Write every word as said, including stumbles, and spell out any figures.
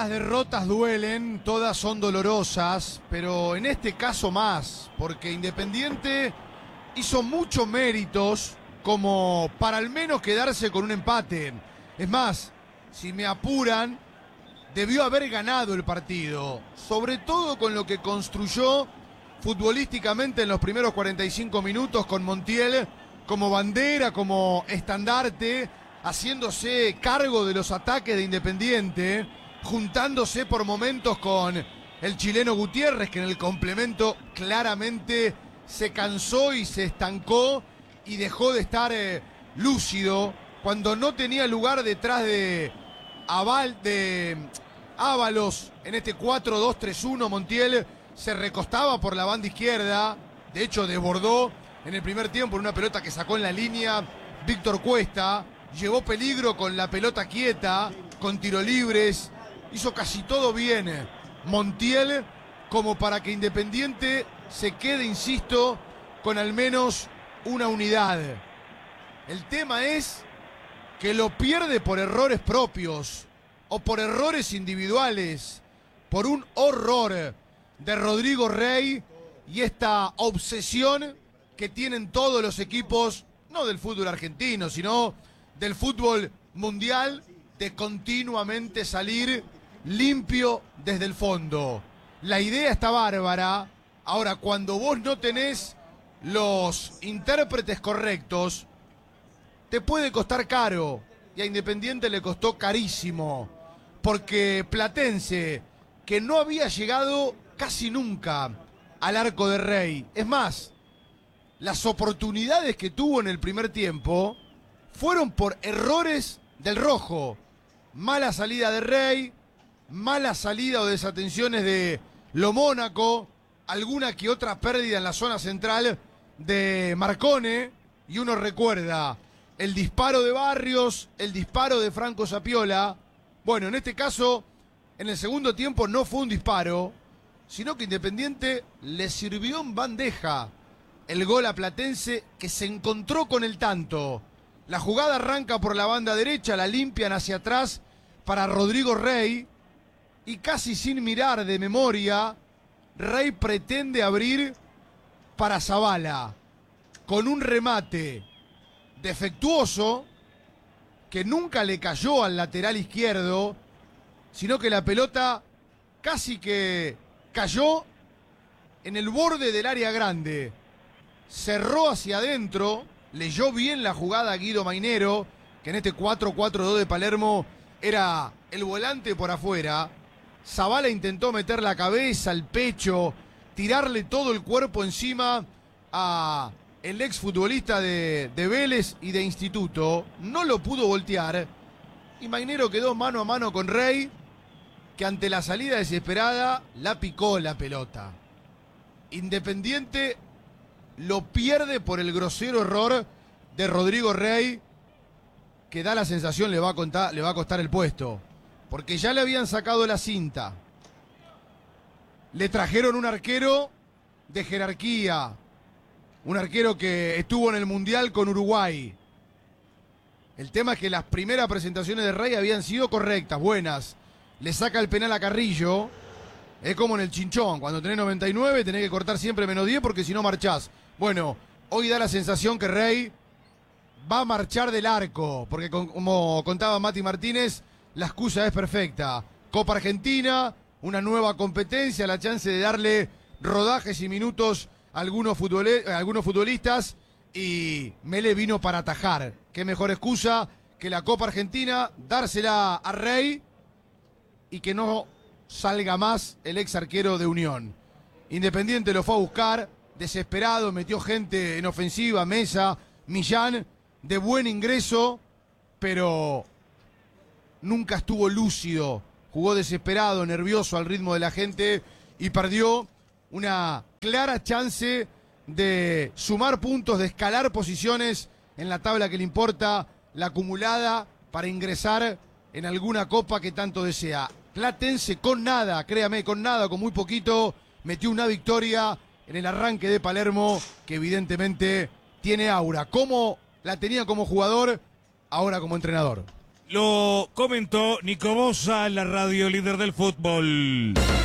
las derrotas duelen, todas son dolorosas, pero en este caso más, porque Independiente hizo muchos méritos como para al menos quedarse con un empate. Es más, si me apuran, debió haber ganado el partido, sobre todo con lo que construyó futbolísticamente en los primeros cuarenta y cinco minutos con Montiel como bandera, como estandarte, haciéndose cargo de los ataques de Independiente, juntándose por momentos con el chileno Gutiérrez, que en el complemento claramente se cansó y se estancó y dejó de estar eh, lúcido cuando no tenía lugar detrás de Aval, de Ábalos en este cuatro dos tres uno. Montiel se recostaba por la banda izquierda, de hecho desbordó en el primer tiempo en una pelota que sacó en la línea Víctor Cuesta, llevó peligro con la pelota quieta, con tiro libres, hizo casi todo bien Montiel como para que Independiente se quede, insisto, con al menos una unidad. El tema es que lo pierde por errores propios o por errores individuales, por un horror de Rodrigo Rey y esta obsesión que tienen todos los equipos, no del fútbol argentino, sino del fútbol mundial, de continuamente salir limpio desde el fondo. La idea está bárbara. Ahora, cuando vos no tenés los intérpretes correctos, te puede costar caro. Y a Independiente le costó carísimo. Porque Platense, que no había llegado casi nunca al arco de Rey. Es más, las oportunidades que tuvo en el primer tiempo fueron por errores del rojo. Mala salida de Rey, mala salida o desatenciones de Lo Mónaco, alguna que otra pérdida en la zona central de Marcone, y uno recuerda el disparo de Barrios, el disparo de Franco Zapiola. Bueno, en este caso, en el segundo tiempo no fue un disparo, sino que Independiente le sirvió en bandeja el gol a Platense, que se encontró con el tanto. La jugada arranca por la banda derecha, la limpian hacia atrás para Rodrigo Rey, y casi sin mirar de memoria, Rey pretende abrir para Zavala, con un remate defectuoso que nunca le cayó al lateral izquierdo, sino que la pelota casi que cayó en el borde del área grande. Cerró hacia adentro, leyó bien la jugada Guido Mainero, que en este cuatro cuatro dos de Palermo era el volante por afuera. Zavala intentó meter la cabeza, el pecho, tirarle todo el cuerpo encima a el exfutbolista de, de Vélez y de Instituto. No lo pudo voltear y Mainero quedó mano a mano con Rey, que ante la salida desesperada la picó la pelota. Independiente lo pierde por el grosero error de Rodrigo Rey, que da la sensación le va a contar, le va a costar el puesto, porque ya le habían sacado la cinta, le trajeron un arquero de jerarquía, un arquero que estuvo en el Mundial con Uruguay. El tema es que las primeras presentaciones de Rey habían sido correctas, buenas. Le saca el penal a Carrillo. Es como en el Chinchón, cuando tenés noventa y nueve tenés que cortar siempre menos diez porque si no marchás. Bueno, hoy da la sensación que Rey va a marchar del arco, porque como contaba Mati Martínez, la excusa es perfecta. Copa Argentina, una nueva competencia, la chance de darle rodajes y minutos a algunos, futbole- a algunos futbolistas, y Mele vino para atajar. Qué mejor excusa que la Copa Argentina, dársela a Rey y que no salga más el ex arquero de Unión. Independiente lo fue a buscar, desesperado, metió gente en ofensiva, Mesa, Millán, de buen ingreso, pero nunca estuvo lúcido. Jugó desesperado, nervioso al ritmo de la gente y perdió una clara chance de sumar puntos, de escalar posiciones en la tabla que le importa, la acumulada, para ingresar en alguna copa que tanto desea. Platense con nada, créame, con nada, con muy poquito, metió una victoria en el arranque de Palermo, que evidentemente tiene aura. Como la tenía como jugador, ahora como entrenador. Lo comentó Nico Bosa en la radio líder del fútbol.